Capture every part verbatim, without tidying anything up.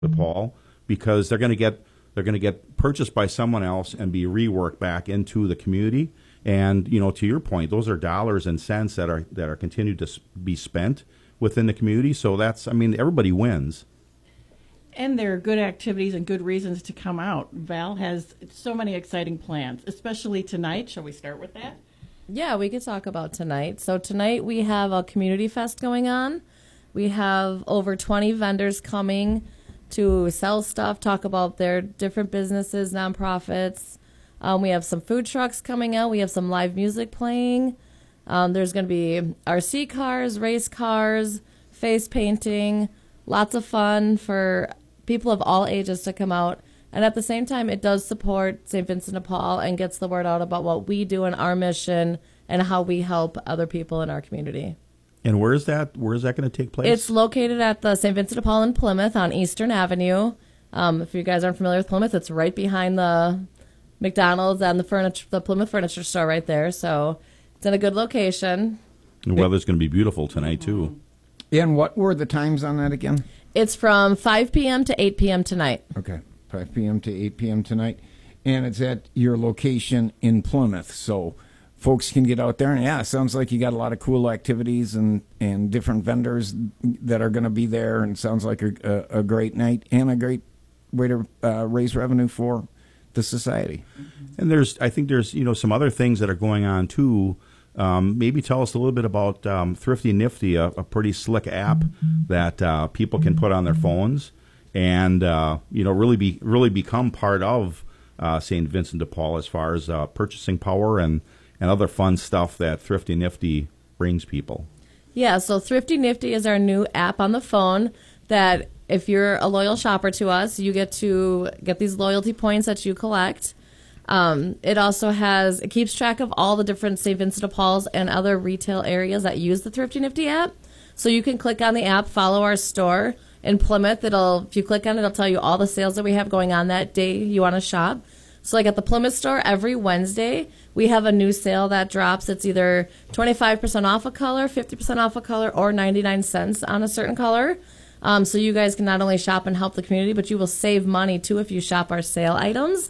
DePaul, because they're going to get they're going to get purchased by someone else and be reworked back into the community. And you know, to your point, those are dollars and cents that are that are continued to be spent within the community. So that's, I mean, everybody wins. And there are good activities and good reasons to come out. Val has so many exciting plans, especially tonight. Shall we start with that? Yeah, we could talk about tonight. So tonight we have a community fest going on. We have over twenty vendors coming to sell stuff, talk about their different businesses, nonprofits. Um, we have some food trucks coming out. We have some live music playing. Um, there's going to be R C cars, race cars, face painting, lots of fun for people of all ages to come out. And at the same time, it does support Saint Vincent de Paul and gets the word out about what we do in our mission and how we help other people in our community. And where is that? Where is that going to take place? It's located at the Saint Vincent de Paul in Plymouth on Eastern Avenue. Um, if you guys aren't familiar with Plymouth, it's right behind the McDonald's and the furniture, the Plymouth Furniture Store right there. So it's in a good location. The weather's going to be beautiful tonight, too. And what were the times on that again? It's from five p.m. to eight p.m. tonight. Okay, five p.m. to eight p.m. tonight. And it's at your location in Plymouth. So folks can get out there. And, yeah, it sounds like you got a lot of cool activities and, and different vendors that are going to be there. And sounds like a, a, a great night and a great way to uh, raise revenue for the society. And there's, I think there's, you know, some other things that are going on, too. Um, maybe tell us a little bit about um, Thrifty Nifty, a, a pretty slick app that uh, people can put on their phones and, uh, you know, really be really become part of uh, Saint Vincent de Paul as far as uh, purchasing power and, and other fun stuff that Thrifty Nifty brings people. Yeah, so Thrifty Nifty is our new app on the phone that if you're a loyal shopper to us, you get to get these loyalty points that you collect. Um, it also has, it keeps track of all the different Saint Vincent de Paul's and other retail areas that use the Thrifty Nifty app. So you can click on the app, follow our store in Plymouth. It'll, if you click on it, it'll tell you all the sales that we have going on that day you want to shop. So like at the Plymouth store, every Wednesday, we have a new sale that drops. It's either twenty-five percent off a color, fifty percent off a color, or ninety-nine cents on a certain color. Um, so you guys can not only shop and help the community, but you will save money too if you shop our sale items.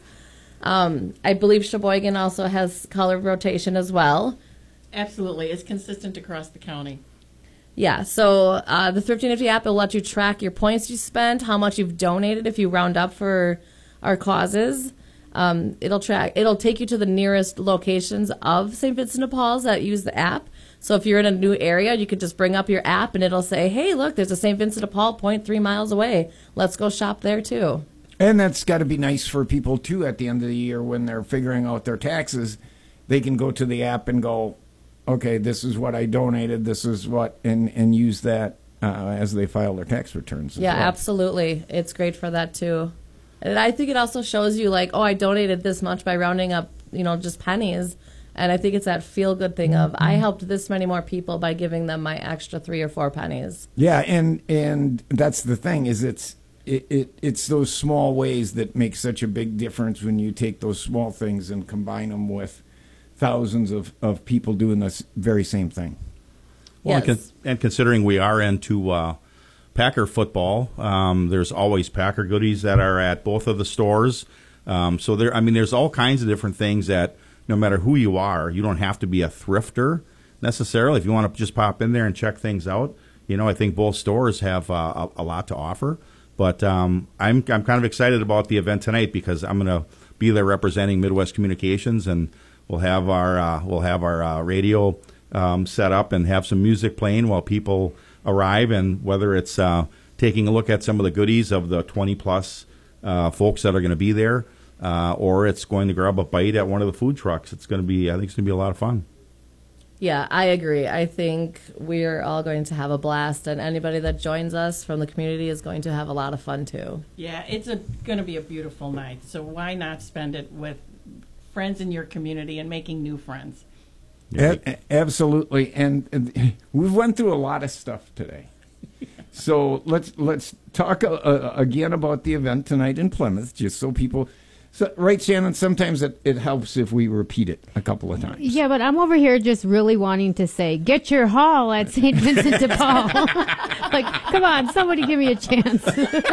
Um, I believe Sheboygan also has color rotation as well. Absolutely. It's consistent across the county. Yeah, so uh, the Thrifty Nifty app will let you track your points you spent, how much you've donated if you round up for our causes. Um, it'll track. It'll take you to the nearest locations of Saint Vincent de Paul's that use the app. So if you're in a new area, you can just bring up your app and it'll say, hey, look, there's a Saint Vincent de Paul point three miles away. Let's go shop there too. And that's got to be nice for people, too, at the end of the year when they're figuring out their taxes. They can go to the app and go, okay, this is what I donated, this is what, and, and use that uh, as they file their tax returns. Yeah, well. Absolutely. It's great for that, too. And I think it also shows you, like, oh, I donated this much by rounding up, you know, just pennies. And I think it's that feel-good thing of, I helped this many more people by giving them my extra three or four pennies. Yeah, and, and that's the thing, is it's, It, it it's those small ways that make such a big difference when you take those small things and combine them with thousands of, of people doing this very same thing. Well, Yes. and, con- and considering we are into uh, Packer football, um, there's always Packer goodies that are at both of the stores. Um, so there, I mean, there's all kinds of different things that no matter who you are, you don't have to be a thrifter necessarily. If you want to just pop in there and check things out, you know, I think both stores have uh, a, a lot to offer. But um, I'm I'm kind of excited about the event tonight because I'm going to be there representing Midwest Communications, and we'll have our uh, we'll have our uh, radio um, set up and have some music playing while people arrive. And whether it's uh, taking a look at some of the goodies of the twenty plus uh, folks that are going to be there, uh, or it's going to grab a bite at one of the food trucks, it's going to be I think it's going to be a lot of fun. Yeah, I agree. I think we're all going to have a blast, and anybody that joins us from the community is going to have a lot of fun, too. Yeah, it's a, going to be a beautiful night, so why not spend it with friends in your community and making new friends? A- a- absolutely, and, and we've went through a lot of stuff today. So let's let's talk uh, uh, again about the event tonight in Plymouth, just so people So, right, Shannon, sometimes it, it helps if we repeat it a couple of times. Yeah, but I'm over here just really wanting to say, get your haul at Saint Vincent de Paul. Like, come on, somebody give me a chance.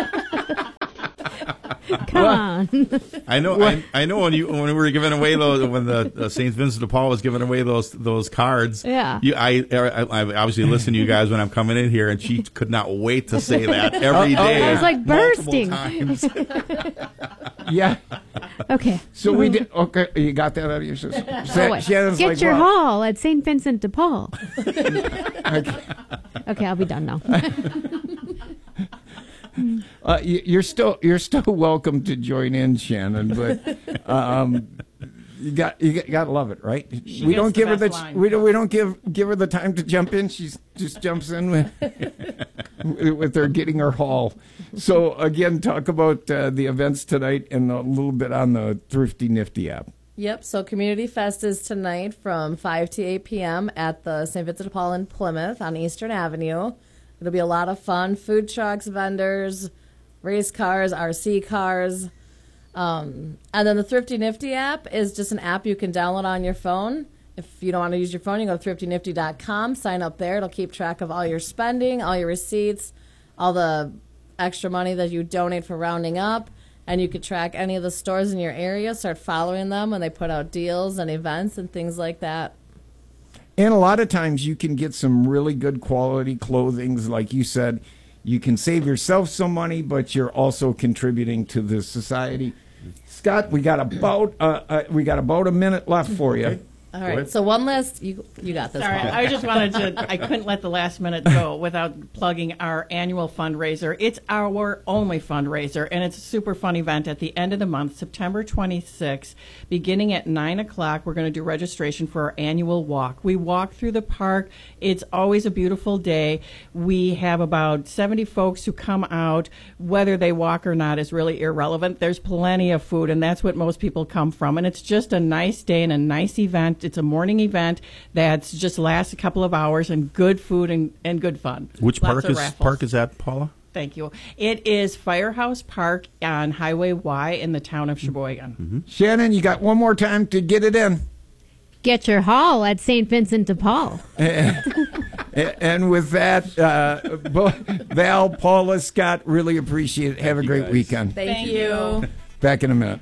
Come on. I know. I, I know when you when we were giving away those when the uh, Saint Vincent de Paul was giving away those those cards. Yeah. You, I, I I obviously listen to you guys when I'm coming in here, and she could not wait to say that every day. I was like bursting. Times. Yeah. Okay. So we did. Okay, you got that out of your system. Oh, wait. Shannon's Get like, your well, haul at Saint Vincent de Paul. okay. Okay, I'll be done now. Uh, you, you're still you're still welcome to join in, Shannon, but um, you got you got to love it, right? She we gets don't the give her best the line. we don't we don't give give her the time to jump in. She just jumps in with with her getting her haul. So again, talk about uh, the events tonight and a little bit on the Thrifty Nifty app. Yep, so Community Fest is tonight from five to eight p.m. at the Saint Vincent de Paul in Plymouth on Eastern Avenue. It'll be a lot of fun. Food trucks, vendors, race cars, R C cars. Um, and then the Thrifty Nifty app is just an app you can download on your phone. If you don't want to use your phone, you go to thrifty nifty dot com, sign up there. It'll keep track of all your spending, all your receipts, all the extra money that you donate for rounding up. And you could track any of the stores in your area, start following them when they put out deals and events and things like that. And a lot of times you can get some really good quality clothing. Like you said, you can save yourself some money, but you're also contributing to the society. Scott, we got about uh, uh, we got about a minute left for you. All right, so one last, you you got this. Sorry, Paul. I just wanted to, I couldn't let the last minute go without plugging our annual fundraiser. It's our only fundraiser, and it's a super fun event at the end of the month, September twenty-sixth, beginning at nine o'clock. We're going to do registration for our annual walk. We walk through the park. It's always a beautiful day. We have about seventy folks who come out. Whether they walk or not is really irrelevant. There's plenty of food, and that's what most people come from. And it's just a nice day and a nice event. It's a morning event that's just lasts a couple of hours and good food and, and good fun. Which Lots park of is raffles. park is that, Paula? Thank you. It is Firehouse Park on Highway Y in the town of Sheboygan. Mm-hmm. Shannon, you got one more time to get it in. Get your haul at Saint Vincent de Paul. And with that, uh, bo- Val, Paula, Scott, really appreciate it. Have Thank a you great guys. weekend. Thank, Thank you. you. Back in a minute.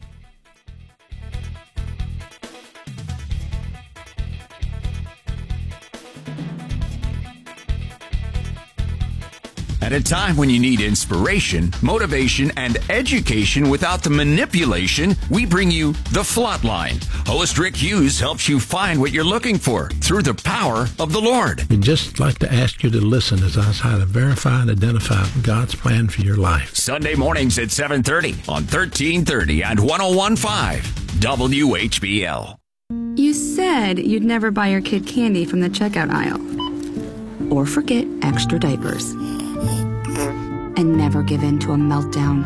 At a time when you need inspiration, motivation, and education without the manipulation, we bring you The Flatline. Host Rick Hughes helps you find what you're looking for through the power of the Lord. We'd just like to ask you to listen as I try to verify and identify God's plan for your life. Sunday mornings at seven thirty on thirteen thirty and one oh one point five W H B L. You said you'd never buy your kid candy from the checkout aisle. Or forget extra diapers. And never give in to a meltdown.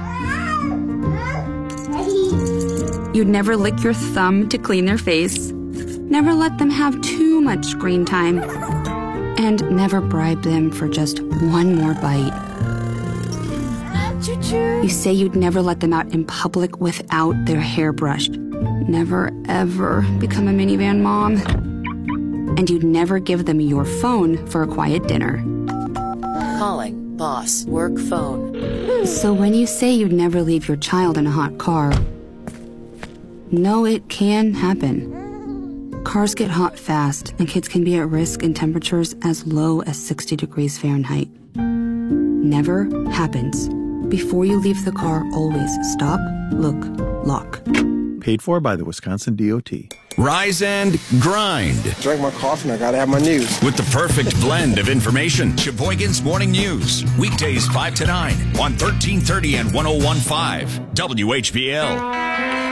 You'd never lick your thumb to clean their face. Never let them have too much screen time. And never bribe them for just one more bite. You say you'd never let them out in public without their hair brushed. Never, ever become a minivan mom. And you'd never give them your phone for a quiet dinner. Calling boss work phone. So when you say you'd never leave your child in a hot car, no, it can happen. Cars get hot fast, and kids can be at risk in temperatures as low as sixty degrees Fahrenheit. Never happens. Before you leave the car, always stop, look, lock. Paid for by the Wisconsin D O T. Rise and grind Drink my coffee and I gotta have my news. with the perfect blend of information. Sheboygan's Morning News. Weekdays five to nine on thirteen thirty and one oh one point five W H B L.